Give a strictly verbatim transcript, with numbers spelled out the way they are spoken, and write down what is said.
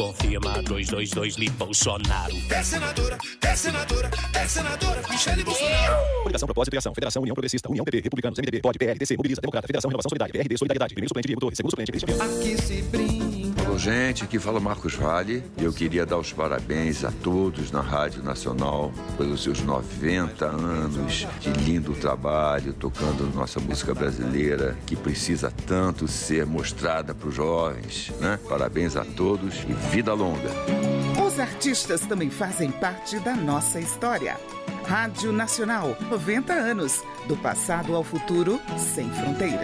confirma, dois dois dois Li Bolsonaro. É senadora, é senadora, é senadora, Michele Bolsonaro. Coligação, Propósito e Criação, Federação, União Progressista, União P P, Republicanos, M D B, P O D, P L, D C, Mobiliza, Democrata, Federação, Renovação Solidária, P R D, Solidariedade, primeiro suplente, Diego Torres, segundo suplente, Cristian Viana. Aqui se brinca. Alô, gente, aqui fala Marcos Vale. Eu queria dar os parabéns a todos na Rádio Nacional pelos seus noventa anos de lindo trabalho, tocando nossa música brasileira, que precisa tanto ser mostrada para os jovens, né? Parabéns a todos e vida longa. Os artistas também fazem parte da nossa história. Rádio Nacional, noventa anos, do passado ao futuro, sem fronteiras.